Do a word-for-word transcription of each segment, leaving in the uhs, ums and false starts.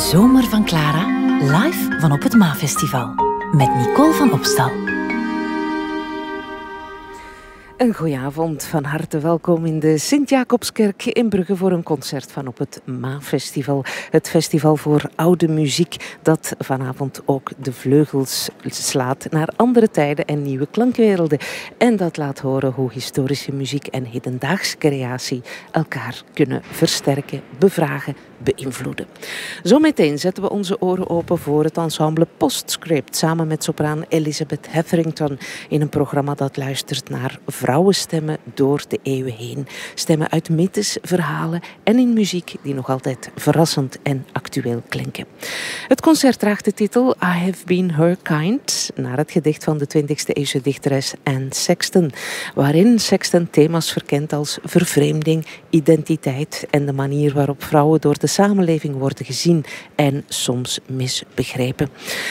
Zomer van Clara, live van op het Maafestival. Met Nicole van Opstal. Een goedenavond, van harte welkom in de Sint-Jacobskerk in Brugge voor een concert van op het Maafestival. Het festival voor oude muziek dat vanavond ook de vleugels slaat naar andere tijden en nieuwe klankwerelden. En dat laat horen hoe historische muziek en hedendaagse creatie elkaar kunnen versterken, bevragen, beïnvloeden. Zometeen zetten we onze oren open voor het ensemble Postscript samen met sopraan Elizabeth Hetherington in een programma dat luistert naar vrouwenstemmen door de eeuwen heen. Stemmen uit mythes, verhalen en in muziek die nog altijd verrassend en actueel klinken. Het concert draagt de titel I Have Been Her Kind naar het gedicht van de twintigste eeuwse dichteres Anne Sexton, waarin Sexton thema's verkent als vervreemding, identiteit en de manier waarop vrouwen door de samenleving worden gezien en soms misbegrepen.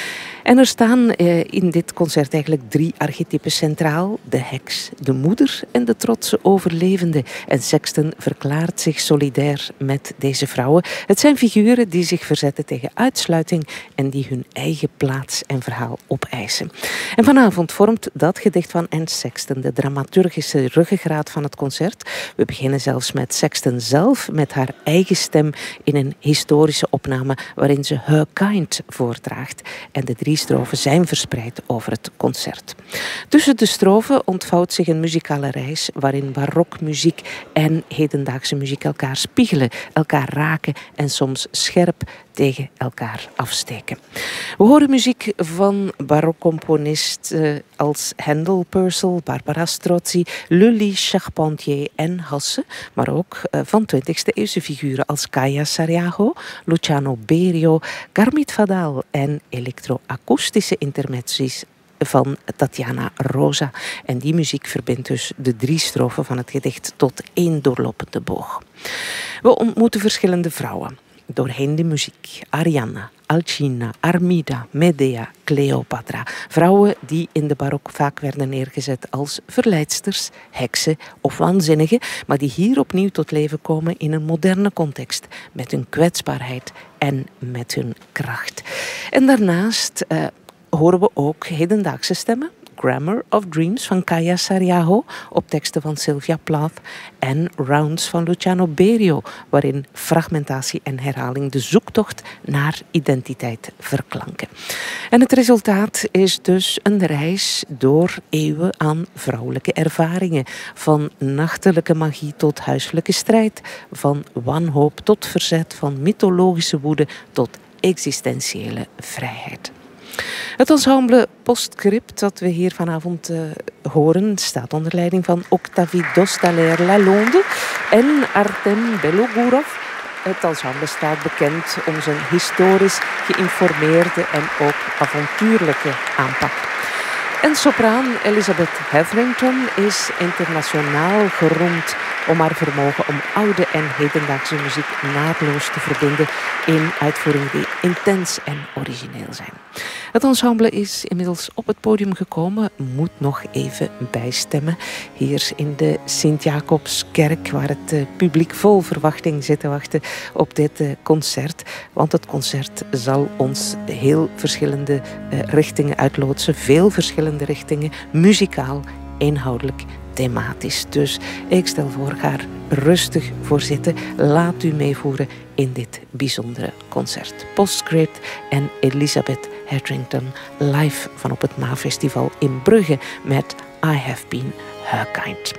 En er staan eh, in dit concert eigenlijk drie archetypen centraal. De heks, de moeder en de trotse overlevende. En Sexton verklaart zich solidair met deze vrouwen. Het zijn figuren die zich verzetten tegen uitsluiting en die hun eigen plaats en verhaal opeisen. En vanavond vormt dat gedicht van Anne Sexton de dramaturgische ruggengraat van het concert. We beginnen zelfs met Sexton zelf, met haar eigen stem in een historische opname waarin ze Her Kind voordraagt. En de drie strofen zijn verspreid over het concert. Tussen de strofen ontvouwt zich een muzikale reis waarin barokmuziek en hedendaagse muziek elkaar spiegelen, elkaar raken en soms scherp tegen elkaar afsteken. We horen muziek van barokcomponist uh, als Handel, Purcell, Barbara Strozzi, Lully, Charpentier en Hasse, maar ook uh, van twintigste eeuwse figuren als Kaija Saariaho, Luciano Berio, Carmit Fadal en elektroakoestische intermezzies van Tatjana Rosa. En die muziek verbindt dus de drie strofen van het gedicht tot één doorlopende boog. We ontmoeten verschillende vrouwen doorheen de muziek. Arianna, Alcina, Armida, Medea, Cleopatra. Vrouwen die in de barok vaak werden neergezet als verleidsters, heksen of waanzinnigen, maar die hier opnieuw tot leven komen in een moderne context, met hun kwetsbaarheid en met hun kracht. En daarnaast uh, horen we ook hedendaagse stemmen. Grammar of Dreams van Kaija Saariaho op teksten van Sylvia Plath en Rounds van Luciano Berio, waarin fragmentatie en herhaling de zoektocht naar identiteit verklanken. En het resultaat is dus een reis door eeuwen aan vrouwelijke ervaringen, van nachtelijke magie tot huiselijke strijd, van wanhoop tot verzet, van mythologische woede tot existentiële vrijheid. Het ensemble Postscript dat we hier vanavond uh, horen staat onder leiding van Octavie Dostaler-Lalonde en Artem Belogorov. Het ensemble staat bekend om zijn historisch geïnformeerde en ook avontuurlijke aanpak. En sopraan Elizabeth Hetherington is internationaal geroemd om haar vermogen om oude en hedendaagse muziek naadloos te verbinden in uitvoeringen die intens en origineel zijn. Het ensemble is inmiddels op het podium gekomen, moet nog even bijstemmen. Hier in de Sint-Jacobskerk, waar het uh, publiek vol verwachting zit te wachten op dit uh, concert. Want het concert zal ons heel verschillende uh, richtingen uitloodsen, veel verschillende richtingen, muzikaal, inhoudelijk, thematisch. Dus ik stel voor, ga er rustig voor zitten. Laat u meevoeren in dit bijzondere concert. Postscript en Elizabeth Hetherington live van op het Maafestival in Brugge met I Have Been Her Kind.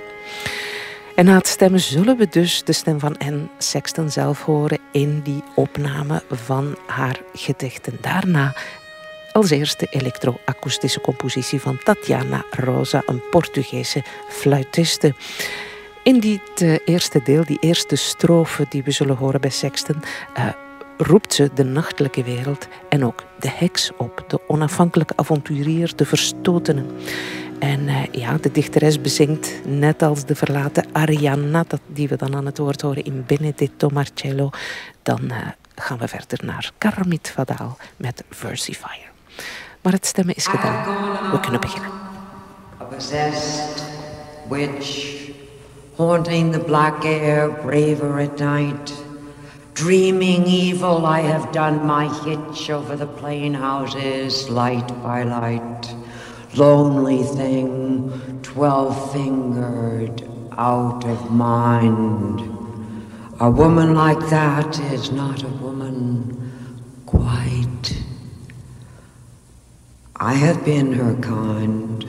En na het stemmen zullen we dus de stem van Anne Sexton zelf horen in die opname van haar gedichten. Daarna als eerste elektroakoestische compositie van Tatjana Rosa, een Portugese fluitiste. In dit uh, eerste deel, die eerste strofe die we zullen horen bij Sexton, uh, roept ze de nachtelijke wereld en ook de heks op, de onafhankelijke avonturier, de verstotene. En uh, ja, de dichteres bezingt, net als de verlaten Arianna, dat, die we dan aan het woord horen in Benedetto Marcello, dan uh, gaan we verder naar Carmit Fadal met Versifier. Maar het stemmen is gedaan. We kunnen beginnen. A possessed witch, haunting the black air, braver at night, Dreaming evil, I have done my hitch over the plain houses, light by light. Lonely thing, twelve-fingered, out of mind. A woman like that is not a woman quite. I have been her kind.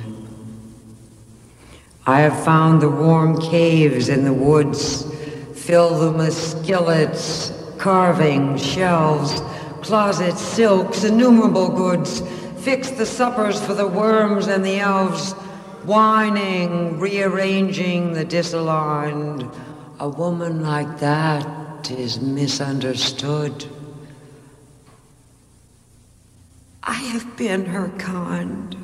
I have found the warm caves in the woods, fill them with skillets, carving, shelves, closets, silks, innumerable goods, fix the suppers for the worms and the elves, whining, rearranging the disaligned. A woman like that is misunderstood. I have been her kind.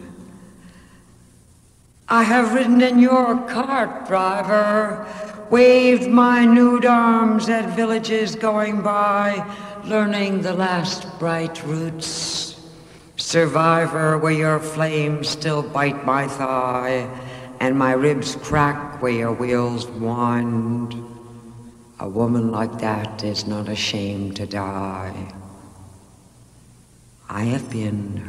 I have ridden in your cart, driver, waved my nude arms at villages going by, learning the last bright roots. Survivor, where your flames still bite my thigh, and my ribs crack where your wheels wind. A woman like that is not ashamed to die. I have been